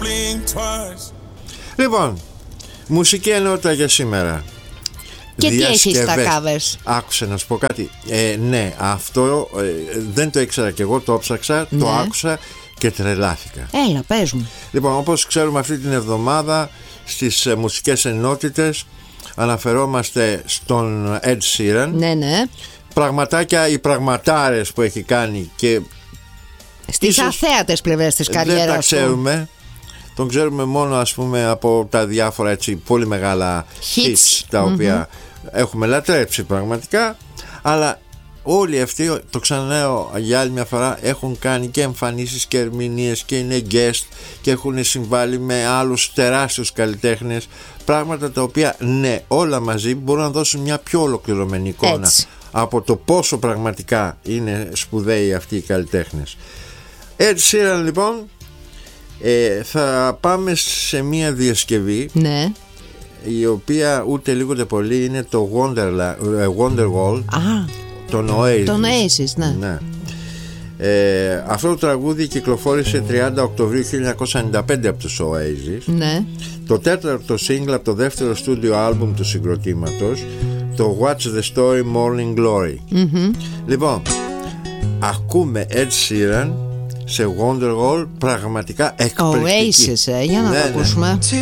Λοιπόν, μουσική ενότητα για σήμερα. Και τι έχεις στα covers? Άκουσα να σου πω κάτι. Ναι, αυτό δεν το ήξερα κι εγώ, το ψάξα, το άκουσα και τρελάθηκα. Έλα, πες μου. Λοιπόν, όπως ξέρουμε, αυτή την εβδομάδα στις μουσικές ενότητες αναφερόμαστε στον Ed Sheeran. Ναι. Πραγματάκια, οι πραγματάρες που έχει κάνει και στις αθέατες πλευρές της καριέρας του. Δεν τα ξέρουμε. Τον ξέρουμε μόνο, ας πούμε, από τα διάφορα έτσι πολύ μεγάλα hits τα οποία έχουμε λατρέψει πραγματικά. Αλλά όλοι αυτοί, το ξαναλέω για άλλη μια φορά, έχουν κάνει και εμφανίσεις και ερμηνείες και είναι guest και έχουν συμβάλει με άλλους τεράστιους καλλιτέχνες, πράγματα τα οποία ναι, όλα μαζί μπορούν να δώσουν μια πιο ολοκληρωμένη εικόνα από το πόσο πραγματικά είναι σπουδαίοι αυτοί οι καλλιτέχνες. Ed Sheeran, λοιπόν, θα πάμε σε μια διασκευή, ναι, η οποία ούτε λίγο ούτε πολύ είναι το Wonderwall, τον Oasis, ναι. Αυτό το τραγούδι κυκλοφόρησε 30 Οκτωβρίου 1995 από τους Oasis, ναι. Το τέταρτο single από το δεύτερο στούντιο άλμπουμ του συγκροτήματος, το What's the Story Morning Glory. Λοιπόν, ακούμε Ed Sheeran σε Wonderwall, πραγματικά εκπληκτική. Oasis, για να το ακούσουμε.